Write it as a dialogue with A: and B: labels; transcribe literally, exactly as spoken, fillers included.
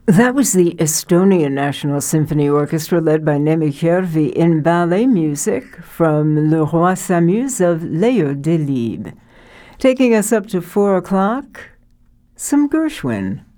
A: That was the Estonian National Symphony Orchestra led by Neeme Järvi in ballet music from Le Roi s'amuse of Leo Delibes. Taking us up to four o'clock, some Gershwin.